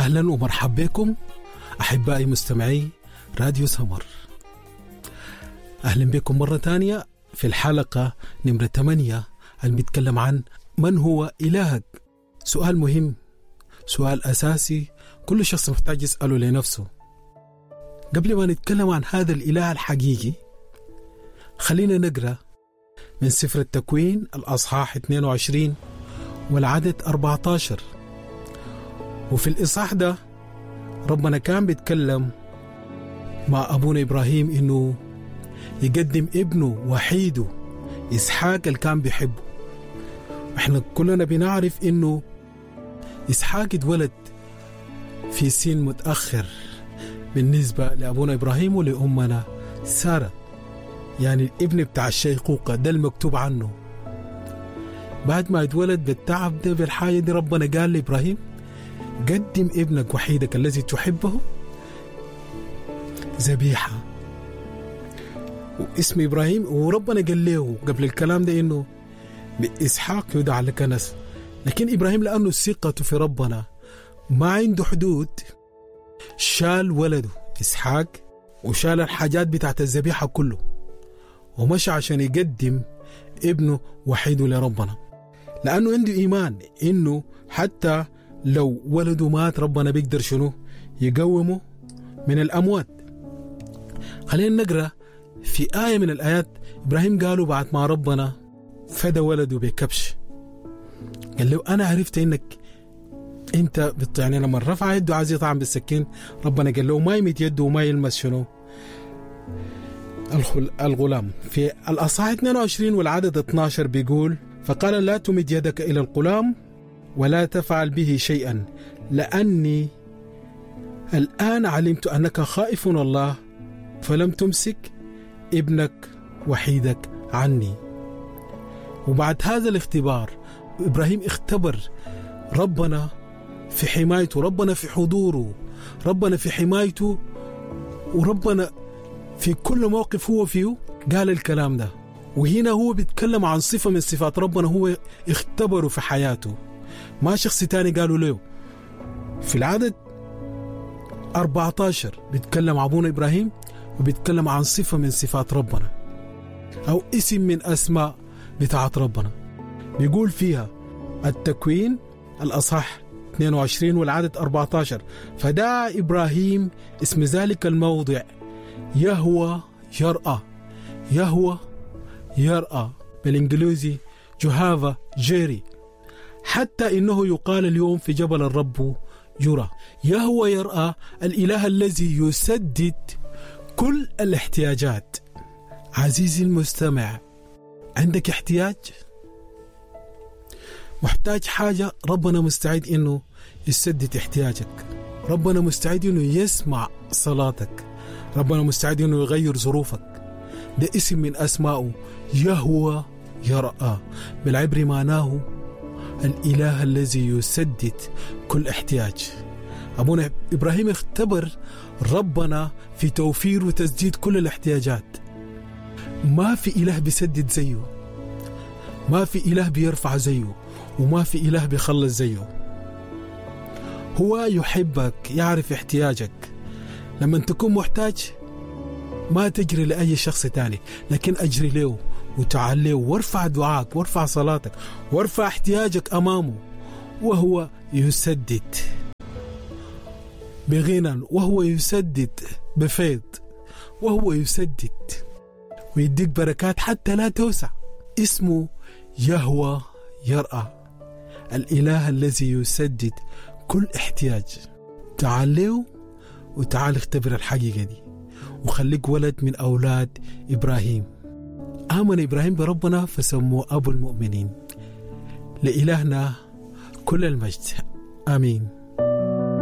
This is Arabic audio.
أهلا ومرحبا بكم أحبائي مستمعي راديو سمر. أهلا بكم مرة تانية في الحلقة نمرة 8 اللي بيتكلم عن من هو إلهك. سؤال مهم، سؤال أساسي كل شخص محتاج يسأله لنفسه. قبل ما نتكلم عن هذا الإله الحقيقي خلينا نقرأ من سفر التكوين الأصحاح 22 والعدد 14. وفي الإصحاح ده ربنا كان بيتكلم مع أبونا إبراهيم إنه يقدم ابنه وحيده إسحاق اللي كان بيحبه. إحنا كلنا بنعرف إنه إسحاق اتولد في سن متأخر بالنسبة لأبونا إبراهيم ولأمنا سارة، يعني الابن بتاع الشيخوخة ده المكتوب عنه. بعد ما اتولد بالتعب ده بالحاجة دي ربنا قال لإبراهيم قدم ابنك وحيدك الذي تحبه ذبيحة واسم إبراهيم. وربنا قال له قبل الكلام ده إنه بإسحاق يدعى لك نسل، لكن إبراهيم لأنه ثقته في ربنا ما عنده حدود شال ولده إسحاق وشال الحاجات بتاعت الذبيحة كله ومشى عشان يقدم ابنه وحيده لربنا، لأنه عنده إيمان إنه حتى لو ولده مات ربنا بيقدر شنو يقومه من الأموات. خلينا نقرأ في آية من الآيات. إبراهيم قالوا بعد ما ربنا فدى ولده بكبش قال له أنا عرفت إنك أنت يعني لما رفع يده عايز يطعم بالسكين ربنا قال له ما يمد يده وما يلمس شنو الغلام. في الأصحاح 22 والعدد 12 بيقول فقال لا تمد يدك إلى الغلام ولا تفعل به شيئا لأني الآن علمت أنك خائف الله فلم تمسك ابنك وحيدك عني. وبعد هذا الاختبار إبراهيم اختبر ربنا في حمايته، ربنا في حضوره، ربنا في حمايته، وربنا في كل موقف هو فيه قال الكلام ده. وهنا هو بيتكلم عن صفة من صفات ربنا هو اختبره في حياته، ما شخص تاني قالوا له. في العدد 14 بيتكلم أبونا إبراهيم وبيتكلم عن صفة من صفات ربنا أو اسم من أسماء بتاعت ربنا. بيقول فيها التكوين الأصحاح 22 والعدد 14 فدعا إبراهيم اسم ذلك الموضع يهوى يرأى. يهوى يرأى بالإنجليزي جهافا جيري، حتى إنه يقال اليوم في جبل الرب يرى. يهوى يرأى الإله الذي يسدد كل الاحتياجات. عزيزي المستمع، عندك احتياج؟ محتاج حاجة، ربنا مستعد إنه يسدد احتياجك، ربنا مستعد إنه يسمع صلاتك، ربنا مستعد إنه يغير ظروفك. ده اسم من أسمائه يهوى يرأى، بالعبري معناه الإله الذي يسدد كل احتياج. أبونا إبراهيم اختبر ربنا في توفير وتسديد كل الاحتياجات. ما في إله بيسدد زيه، ما في إله بيرفع زيه، وما في إله بيخلص زيه. هو يحبك، يعرف احتياجك. لما تكون محتاج ما تجري لأي شخص تاني، لكن أجري له وتعال له وارفع دعاك وارفع صلاتك وارفع احتياجك أمامه، وهو يسدد بغنى، وهو يسدد بفيض، وهو يسدد ويديك بركات حتى لا توسع. اسمه يهوى يرأى، الإله الذي يسدد كل احتياج. تعال له وتعال اختبر الحقيقة دي وخليك ولد من أولاد إبراهيم. آمن إبراهيم بربنا فسموه أبو المؤمنين. لإلهنا كل المجد، آمين.